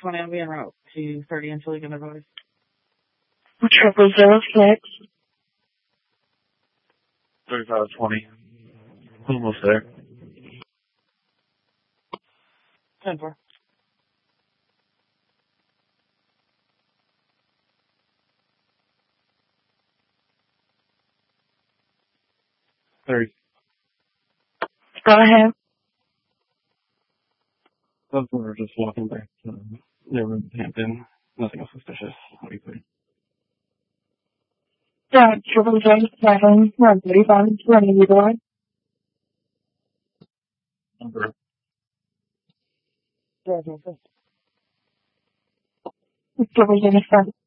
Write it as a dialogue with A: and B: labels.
A: 3520, I'll be en route to 30 until you get advised.
B: 0006.
C: 3520. Almost there.
A: 10-4.
B: Go ahead.
C: We're just walking back to Hampton. Nothing else suspicious. What do you think?
B: Yeah, 777, 3520, you going?
C: Number.
A: Yeah,
B: 777.